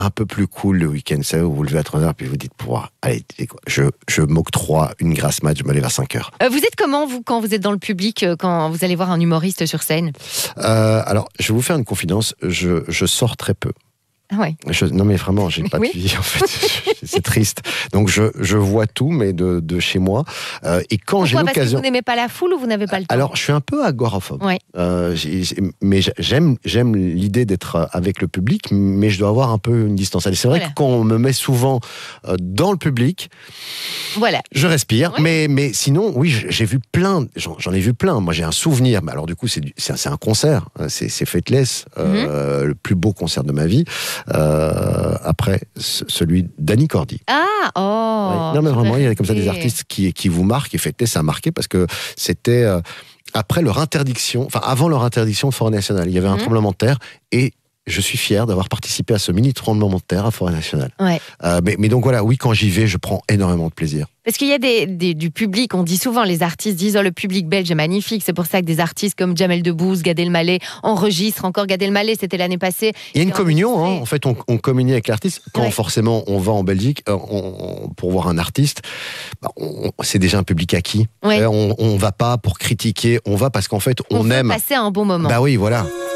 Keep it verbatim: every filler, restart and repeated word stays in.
un peu plus cool le week-end. Vous savez, vous vous levez à trois heures, puis vous dites, pouvoir, allez, quoi, je, je m'octroie une grasse mat, je me lève à cinq heures. Euh, vous êtes comment, vous, quand vous êtes dans le public, euh, quand vous allez voir un humoriste sur scène? euh, Alors, je vais vous faire une confidence, je, je sors très peu. Ah ouais. Je, non mais vraiment, j'ai pas oui. de vie en fait, c'est triste. Donc je, je vois tout, mais de, de chez moi. Euh, et quand j'ai l'occasion... Parce que vous n'aimez pas la foule ou vous n'avez pas le temps? Alors je suis un peu agoraphobe. Ouais. Euh, j'ai, mais j'aime, j'aime l'idée d'être avec le public, mais je dois avoir un peu une distance. Et c'est vrai voilà. que quand on me met souvent dans le public, voilà. je respire. Ouais. Mais, mais sinon, oui, j'ai vu plein, j'en, j'en ai vu plein. Moi j'ai un souvenir. Alors du coup, c'est, c'est, c'est un concert. C'est, c'est Fateless, mm-hmm. euh, le plus beau concert de ma vie. Euh, après celui d'Annie Cordy. Ah, oh oui. Non mais vraiment, il y a comme ça des artistes qui, qui vous marquent, et Fateless, ça a marqué parce que c'était euh, après leur interdiction, enfin avant leur interdiction de Forêt Nationale. Il y avait un mmh. tremblement de terre et je suis fier d'avoir participé à ce mini tremblement de terre à Forêt Nationale. Ouais. Euh, mais, mais donc voilà, oui, quand j'y vais, je prends énormément de plaisir. Parce qu'il y a des, des, du public, on dit souvent, les artistes disent oh, le public belge est magnifique. C'est pour ça que des artistes comme Jamel Debbouze, Gad Elmaleh enregistrent. Encore Gad Elmaleh, c'était l'année passée. Il y a une communion, hein. En fait, on, on communie avec l'artiste. Quand ouais. forcément on va en Belgique on, on, pour voir un artiste, bah, on, c'est déjà un public acquis. Ouais. On ne va pas pour critiquer, on va parce qu'en fait on, on aime. passer un bon moment. Bah oui, voilà.